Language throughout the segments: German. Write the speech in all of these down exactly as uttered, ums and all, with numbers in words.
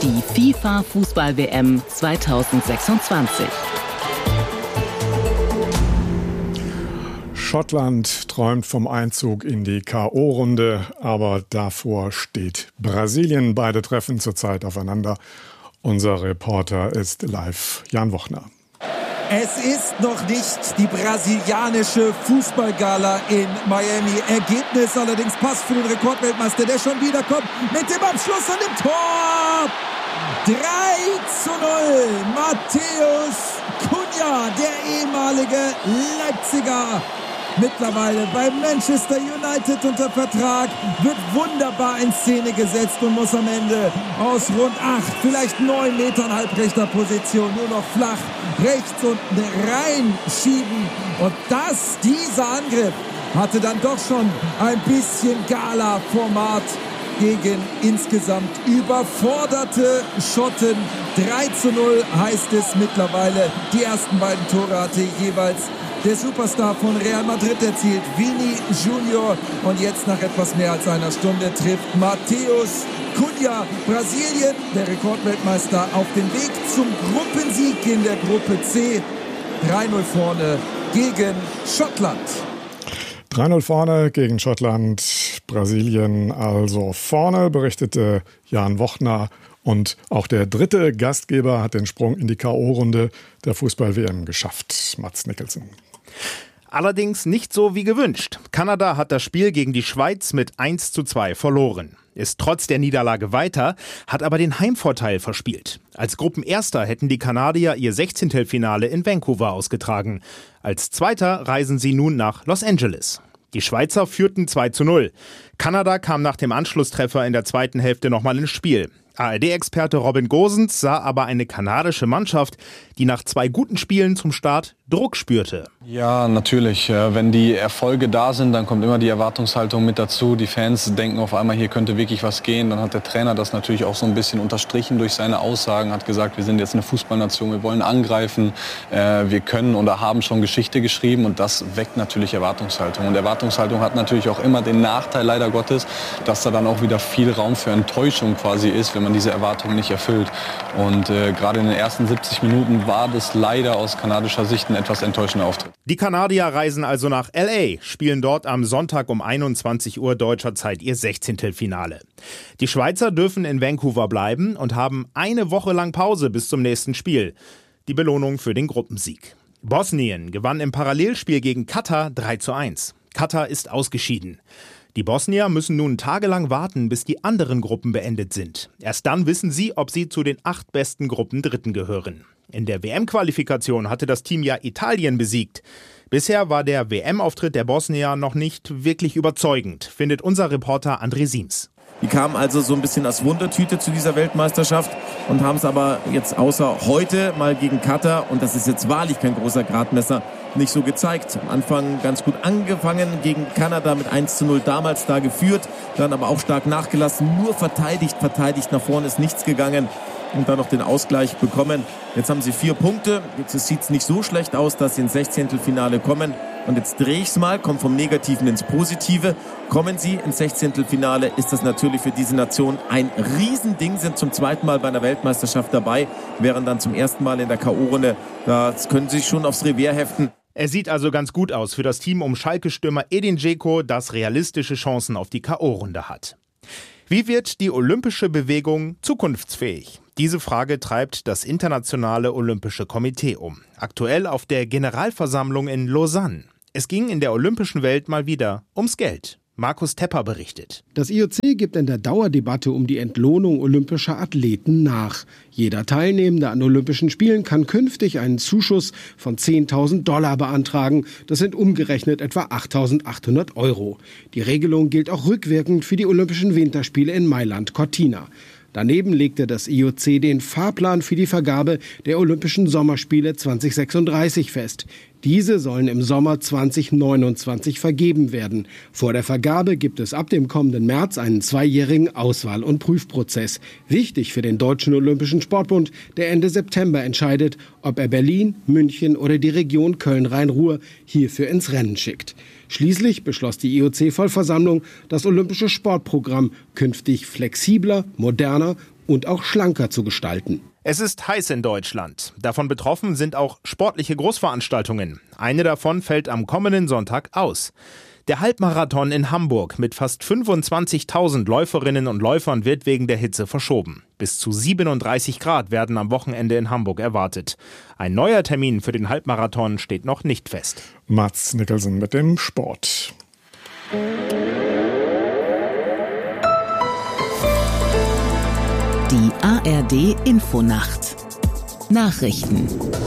Die FIFA-Fußball-W M zweitausendsechsundzwanzig. Schottland träumt vom Einzug in die K O-Runde, aber davor steht Brasilien. Beide treffen zurzeit aufeinander. Unser Reporter ist live, Jan Wochner. Es ist noch nicht die brasilianische Fußballgala in Miami. Ergebnis allerdings passt für den Rekordweltmeister, der schon wieder kommt mit dem Abschluss und dem Tor. drei zu null. Matheus Cunha, der ehemalige Leipziger, mittlerweile bei Manchester United unter Vertrag, wird wunderbar in Szene gesetzt und muss am Ende aus rund acht, vielleicht neun Metern halbrechter Position nur noch flach rechts unten reinschieben. Und das, dieser Angriff, hatte dann doch schon ein bisschen Gala-Format gegen insgesamt überforderte Schotten. drei zu null heißt es mittlerweile. Die ersten beiden Tore hatte jeweils der Superstar von Real Madrid erzielt, Vini Junior. Und jetzt nach etwas mehr als einer Stunde trifft Matheus Cunha. Brasilien, der Rekordweltmeister, auf dem Weg zum Gruppensieg in der Gruppe C. drei null vorne gegen Schottland. drei null vorne gegen Schottland. Brasilien also vorne, berichtete Jan Wochner. Und auch der dritte Gastgeber hat den Sprung in die K O-Runde der Fußball-W M geschafft. Mats Nicholson. Allerdings nicht so wie gewünscht. Kanada hat das Spiel gegen die Schweiz mit eins zu zwei verloren. Ist trotz der Niederlage weiter, hat aber den Heimvorteil verspielt. Als Gruppenerster hätten die Kanadier ihr Sechzehntelfinale in Vancouver ausgetragen. Als Zweiter reisen sie nun nach Los Angeles. Die Schweizer führten zwei zu null. Kanada kam nach dem Anschlusstreffer in der zweiten Hälfte nochmal ins Spiel. A R D-Experte Robin Gosens sah aber eine kanadische Mannschaft, die nach zwei guten Spielen zum Start Druck spürte. Ja, natürlich. Wenn die Erfolge da sind, dann kommt immer die Erwartungshaltung mit dazu. Die Fans denken auf einmal, hier könnte wirklich was gehen. Dann hat der Trainer das natürlich auch so ein bisschen unterstrichen durch seine Aussagen, hat gesagt, wir sind jetzt eine Fußballnation, wir wollen angreifen, wir können oder haben schon Geschichte geschrieben und das weckt natürlich Erwartungshaltung. Und Erwartungshaltung hat natürlich auch immer den Nachteil, leider Gottes, dass da dann auch wieder viel Raum für Enttäuschung quasi ist, wenn man diese Erwartungen nicht erfüllt. Und äh, gerade in den ersten siebzig Minuten war das leider aus kanadischer Sicht ein etwas enttäuschender Auftritt. Die Kanadier reisen also nach L A, spielen dort am Sonntag um einundzwanzig Uhr deutscher Zeit ihr Sechzehntelfinale. Die Schweizer dürfen in Vancouver bleiben und haben eine Woche lang Pause bis zum nächsten Spiel. Die Belohnung für den Gruppensieg. Bosnien gewann im Parallelspiel gegen Katar drei zu eins. Katar ist ausgeschieden. Die Bosnier müssen nun tagelang warten, bis die anderen Gruppen beendet sind. Erst dann wissen sie, ob sie zu den acht besten Gruppendritten gehören. In der W M-Qualifikation hatte das Team ja Italien besiegt. Bisher war der W M-Auftritt der Bosnier noch nicht wirklich überzeugend, findet unser Reporter André Siems. Die kamen also so ein bisschen als Wundertüte zu dieser Weltmeisterschaft und haben es aber jetzt außer heute mal gegen Katar, und das ist jetzt wahrlich kein großer Gradmesser, nicht so gezeigt. Am Anfang ganz gut angefangen gegen Kanada mit eins zu null damals da geführt, dann aber auch stark nachgelassen, nur verteidigt, verteidigt, nach vorne ist nichts gegangen und dann noch den Ausgleich bekommen. Jetzt haben sie vier Punkte, jetzt sieht es nicht so schlecht aus, dass sie ins Sechzehntelfinale kommen. Und jetzt drehe ich es mal, komme vom Negativen ins Positive. Kommen sie ins Sechzehntelfinale, ist das natürlich für diese Nation ein Riesending, sind zum zweiten Mal bei einer Weltmeisterschaft dabei, wären dann zum ersten Mal in der K O-Runde. Das können sie sich schon aufs Revier heften. Er sieht also ganz gut aus für das Team um Schalke-Stürmer Edin Dzeko, das realistische Chancen auf die K O-Runde hat. Wie wird die olympische Bewegung zukunftsfähig? Diese Frage treibt das Internationale Olympische Komitee um. Aktuell auf der Generalversammlung in Lausanne. Es ging in der olympischen Welt mal wieder ums Geld. Markus Tepper berichtet. Das I O C gibt in der Dauerdebatte um die Entlohnung olympischer Athleten nach. Jeder Teilnehmende an Olympischen Spielen kann künftig einen Zuschuss von zehntausend Dollar beantragen. Das sind umgerechnet etwa achttausendachthundert Euro. Die Regelung gilt auch rückwirkend für die Olympischen Winterspiele in Mailand Cortina. Daneben legte das I O C den Fahrplan für die Vergabe der Olympischen Sommerspiele zwanzig sechsunddreißig fest. Diese sollen im Sommer zwanzig neunundzwanzig vergeben werden. Vor der Vergabe gibt es ab dem kommenden März einen zweijährigen Auswahl- und Prüfprozess. Wichtig für den Deutschen Olympischen Sportbund, der Ende September entscheidet, ob er Berlin, München oder die Region Köln-Rhein-Ruhr hierfür ins Rennen schickt. Schließlich beschloss die I O C-Vollversammlung, das olympische Sportprogramm künftig flexibler, moderner und auch schlanker zu gestalten. Es ist heiß in Deutschland. Davon betroffen sind auch sportliche Großveranstaltungen. Eine davon fällt am kommenden Sonntag aus. Der Halbmarathon in Hamburg mit fast fünfundzwanzigtausend Läuferinnen und Läufern wird wegen der Hitze verschoben. Bis zu siebenunddreißig Grad werden am Wochenende in Hamburg erwartet. Ein neuer Termin für den Halbmarathon steht noch nicht fest. Mats Nicholson mit dem Sport. Die A R D-Infonacht. Nachrichten.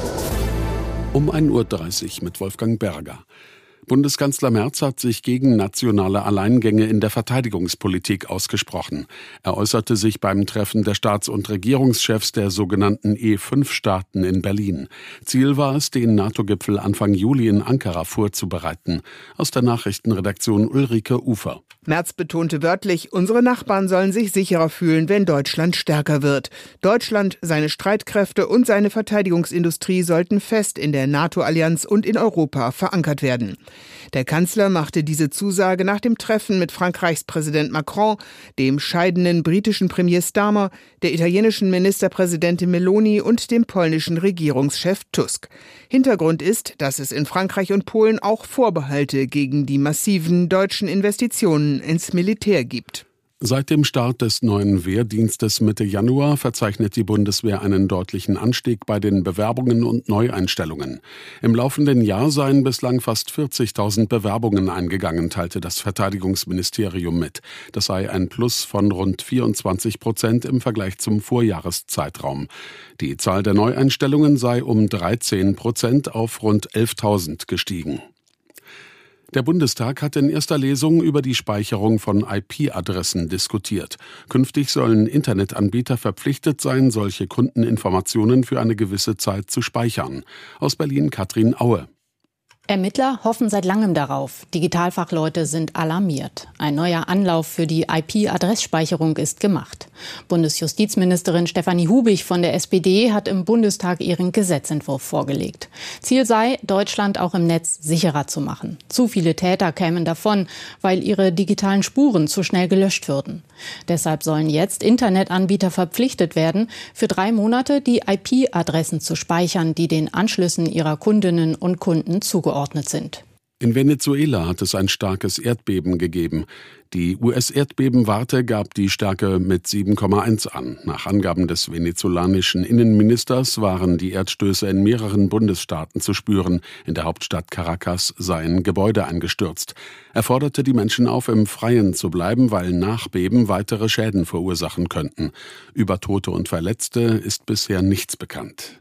Um ein Uhr dreißig mit Wolfgang Berger. Bundeskanzler Merz hat sich gegen nationale Alleingänge in der Verteidigungspolitik ausgesprochen. Er äußerte sich beim Treffen der Staats- und Regierungschefs der sogenannten E fünf Staaten in Berlin. Ziel war es, den NATO-Gipfel Anfang Juli in Ankara vorzubereiten. Aus der Nachrichtenredaktion Ulrike Ufer. Merz betonte wörtlich, unsere Nachbarn sollen sich sicherer fühlen, wenn Deutschland stärker wird. Deutschland, seine Streitkräfte und seine Verteidigungsindustrie sollten fest in der NATO-Allianz und in Europa verankert werden. Der Kanzler machte diese Zusage nach dem Treffen mit Frankreichs Präsident Macron, dem scheidenden britischen Premier Starmer, der italienischen Ministerpräsidentin Meloni und dem polnischen Regierungschef Tusk. Hintergrund ist, dass es in Frankreich und Polen auch Vorbehalte gegen die massiven deutschen Investitionen ins Militär gibt. Seit dem Start des neuen Wehrdienstes Mitte Januar verzeichnet die Bundeswehr einen deutlichen Anstieg bei den Bewerbungen und Neueinstellungen. Im laufenden Jahr seien bislang fast vierzigtausend Bewerbungen eingegangen, teilte das Verteidigungsministerium mit. Das sei ein Plus von rund vierundzwanzig Prozent im Vergleich zum Vorjahreszeitraum. Die Zahl der Neueinstellungen sei um dreizehn Prozent auf rund elftausend gestiegen. Der Bundestag hat in erster Lesung über die Speicherung von I P-Adressen diskutiert. Künftig sollen Internetanbieter verpflichtet sein, solche Kundeninformationen für eine gewisse Zeit zu speichern. Aus Berlin Katrin Aue. Ermittler hoffen seit langem darauf. Digitalfachleute sind alarmiert. Ein neuer Anlauf für die I P-Adressspeicherung ist gemacht. Bundesjustizministerin Stefanie Hubig von der S P D hat im Bundestag ihren Gesetzentwurf vorgelegt. Ziel sei, Deutschland auch im Netz sicherer zu machen. Zu viele Täter kämen davon, weil ihre digitalen Spuren zu schnell gelöscht würden. Deshalb sollen jetzt Internetanbieter verpflichtet werden, für drei Monate die I P-Adressen zu speichern, die den Anschlüssen ihrer Kundinnen und Kunden zugeordnet sind. In Venezuela hat es ein starkes Erdbeben gegeben. Die U S-Erdbebenwarte gab die Stärke mit sieben Komma eins an. Nach Angaben des venezolanischen Innenministers waren die Erdstöße in mehreren Bundesstaaten zu spüren. In der Hauptstadt Caracas seien Gebäude eingestürzt. Er forderte die Menschen auf, im Freien zu bleiben, weil Nachbeben weitere Schäden verursachen könnten. Über Tote und Verletzte ist bisher nichts bekannt.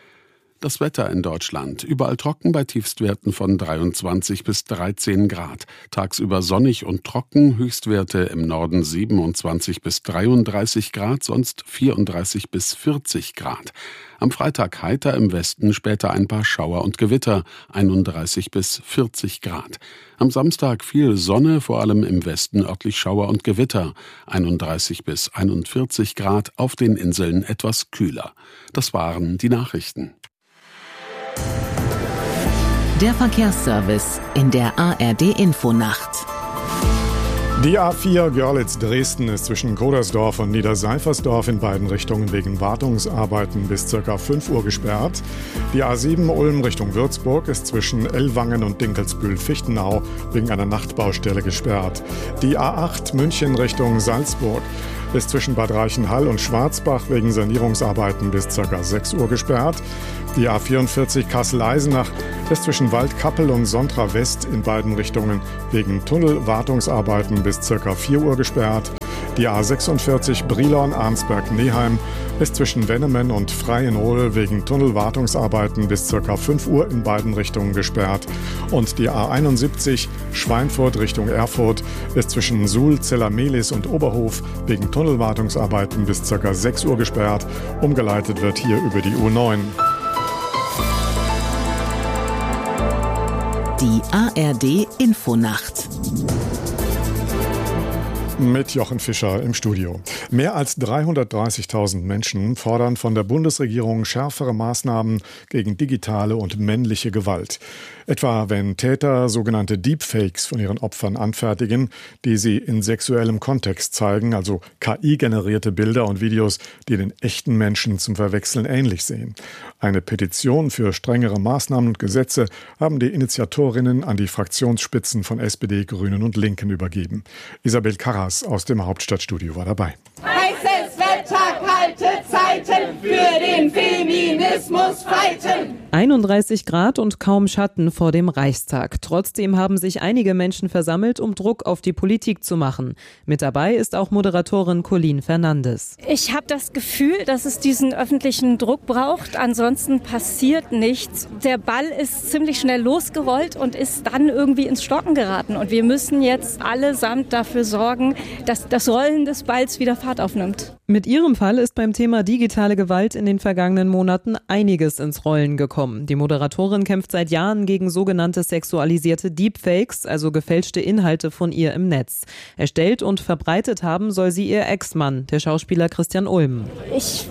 Das Wetter in Deutschland. Überall trocken bei Tiefstwerten von dreiundzwanzig bis dreizehn Grad. Tagsüber sonnig und trocken, Höchstwerte im Norden siebenundzwanzig bis dreiunddreißig Grad, sonst vierunddreißig bis vierzig Grad. Am Freitag heiter, im Westen später ein paar Schauer und Gewitter, einunddreißig bis vierzig Grad. Am Samstag viel Sonne, vor allem im Westen örtlich Schauer und Gewitter, einunddreißig bis einundvierzig Grad, auf den Inseln etwas kühler. Das waren die Nachrichten. Der Verkehrsservice in der A R D-Infonacht. Die A vier Görlitz-Dresden ist zwischen Kodersdorf und Niederseifersdorf in beiden Richtungen wegen Wartungsarbeiten bis ca. fünf Uhr gesperrt. Die A sieben Ulm Richtung Würzburg ist zwischen Ellwangen und Dinkelsbühl-Fichtenau wegen einer Nachtbaustelle gesperrt. Die A acht München Richtung Salzburg ist zwischen Bad Reichenhall und Schwarzbach wegen Sanierungsarbeiten bis ca. sechs Uhr gesperrt. Die A vierundvierzig Kassel-Eisenach ist zwischen Waldkappel und Sontra West in beiden Richtungen wegen Tunnelwartungsarbeiten bis ca. vier Uhr gesperrt. Die A sechsundvierzig Brilon-Arnsberg-Neheim ist zwischen Wennemen und Freienrohl wegen Tunnelwartungsarbeiten bis ca. fünf Uhr in beiden Richtungen gesperrt. Und die A einundsiebzig Schweinfurt Richtung Erfurt ist zwischen Suhl, Zellermelis und Oberhof wegen Tunnelwartungsarbeiten bis ca. sechs Uhr gesperrt. Umgeleitet wird hier über die U neun. Die A R D-Infonacht. Mit Jochen Fischer im Studio. Mehr als dreihundertdreißigtausend Menschen fordern von der Bundesregierung schärfere Maßnahmen gegen digitale und männliche Gewalt. Etwa wenn Täter sogenannte Deepfakes von ihren Opfern anfertigen, die sie in sexuellem Kontext zeigen, also K I-generierte Bilder und Videos, die den echten Menschen zum Verwechseln ähnlich sehen. Eine Petition für strengere Maßnahmen und Gesetze haben die Initiatorinnen an die Fraktionsspitzen von S P D, Grünen und Linken übergeben. Isabel Karras aus dem Hauptstadtstudio war dabei. Heißes Wetter, kalte Zeiten, für den Feminismus fighten. einunddreißig Grad und kaum Schatten vor dem Reichstag. Trotzdem haben sich einige Menschen versammelt, um Druck auf die Politik zu machen. Mit dabei ist auch Moderatorin Colleen Fernandes. Ich habe das Gefühl, dass es diesen öffentlichen Druck braucht. Ansonsten passiert nichts. Der Ball ist ziemlich schnell losgerollt und ist dann irgendwie ins Stocken geraten. Und wir müssen jetzt allesamt dafür sorgen, dass das Rollen des Balls wieder Fahrt aufnimmt. Mit ihrem Fall ist beim Thema digitale Gewalt in den vergangenen Monaten einiges ins Rollen gekommen. Die Moderatorin kämpft seit Jahren gegen sogenannte sexualisierte Deepfakes, also gefälschte Inhalte von ihr im Netz. Erstellt und verbreitet haben soll sie ihr Ex-Mann, der Schauspieler Christian Ulm. Ich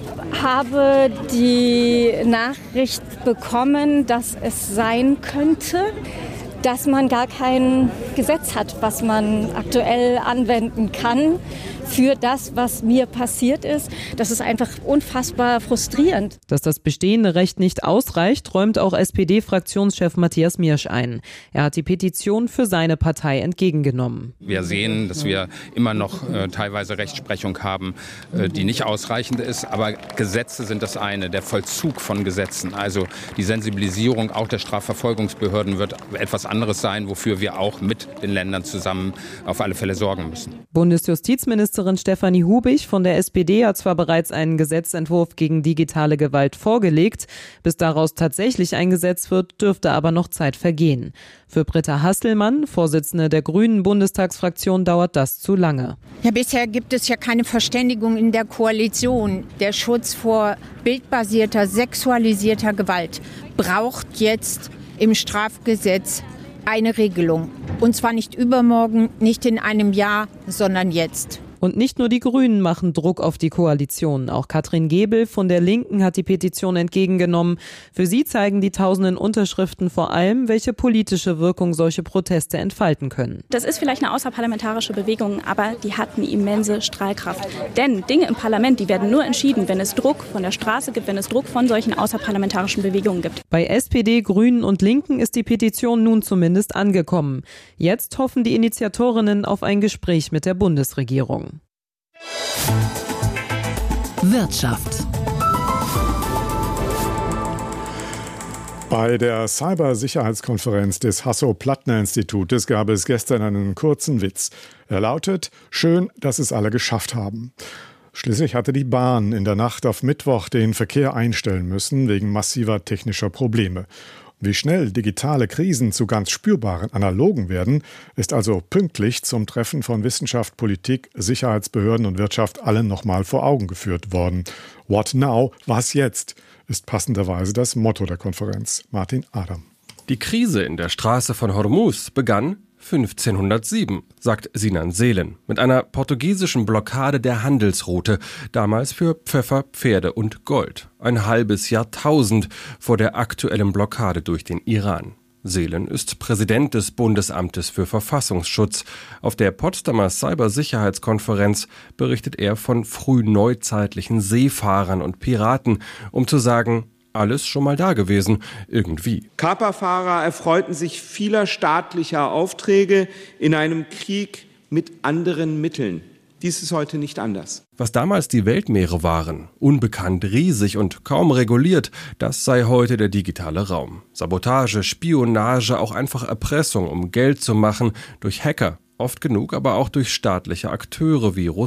habe die Nachricht bekommen, dass es sein könnte, dass man gar kein Gesetz hat, was man aktuell anwenden kann für das, was mir passiert ist. Das ist einfach unfassbar frustrierend. Dass das bestehende Recht nicht ausreicht, räumt auch S P D-Fraktionschef Matthias Miersch ein. Er hat die Petition für seine Partei entgegengenommen. Wir sehen, dass wir immer noch äh, teilweise Rechtsprechung haben, äh, die nicht ausreichend ist. Aber Gesetze sind das eine, der Vollzug von Gesetzen, also die Sensibilisierung auch der Strafverfolgungsbehörden wird etwas anderes sein, wofür wir auch mit den Ländern zusammen auf alle Fälle sorgen müssen. Bundesjustizministerin Stefanie Hubich von der S P D hat zwar bereits einen Gesetzentwurf gegen digitale Gewalt vorgelegt. Bis daraus tatsächlich ein Gesetz wird, dürfte aber noch Zeit vergehen. Für Britta Hasselmann, Vorsitzende der Grünen Bundestagsfraktion, dauert das zu lange. Ja, bisher gibt es ja keine Verständigung in der Koalition. Der Schutz vor bildbasierter, sexualisierter Gewalt braucht jetzt im Strafgesetz eine Regelung. Und zwar nicht übermorgen, nicht in einem Jahr, sondern jetzt. Und nicht nur die Grünen machen Druck auf die Koalition. Auch Katrin Gebel von der Linken hat die Petition entgegengenommen. Für sie zeigen die tausenden Unterschriften vor allem, welche politische Wirkung solche Proteste entfalten können. Das ist vielleicht eine außerparlamentarische Bewegung, aber die hat eine immense Strahlkraft. Denn Dinge im Parlament, die werden nur entschieden, wenn es Druck von der Straße gibt, wenn es Druck von solchen außerparlamentarischen Bewegungen gibt. Bei S P D, Grünen und Linken ist die Petition nun zumindest angekommen. Jetzt hoffen die Initiatorinnen auf ein Gespräch mit der Bundesregierung. Wirtschaft. Bei der Cybersicherheitskonferenz des Hasso-Plattner-Institutes gab es gestern einen kurzen Witz. Er lautet: Schön, dass es alle geschafft haben. Schließlich hatte die Bahn in der Nacht auf Mittwoch den Verkehr einstellen müssen wegen massiver technischer Probleme. Wie schnell digitale Krisen zu ganz spürbaren analogen werden, ist also pünktlich zum Treffen von Wissenschaft, Politik, Sicherheitsbehörden und Wirtschaft allen nochmal vor Augen geführt worden. What now? Was jetzt? Ist passenderweise das Motto der Konferenz. Martin Adam. Die Krise in der Straße von Hormuz begann fünfzehnhundertsieben, sagt Sinan Seelen, mit einer portugiesischen Blockade der Handelsroute, damals für Pfeffer, Pferde und Gold. Ein halbes Jahrtausend vor der aktuellen Blockade durch den Iran. Seelen ist Präsident des Bundesamtes für Verfassungsschutz. Auf der Potsdamer Cybersicherheitskonferenz berichtet er von frühneuzeitlichen Seefahrern und Piraten, um zu sagen: Alles schon mal da gewesen, irgendwie. Kaperfahrer erfreuten sich vieler staatlicher Aufträge in einem Krieg mit anderen Mitteln. Dies ist heute nicht anders. Was damals die Weltmeere waren, unbekannt, riesig und kaum reguliert, das sei heute der digitale Raum. Sabotage, Spionage, auch einfach Erpressung, um Geld zu machen, durch Hacker. Oft genug aber auch durch staatliche Akteure wie Russland.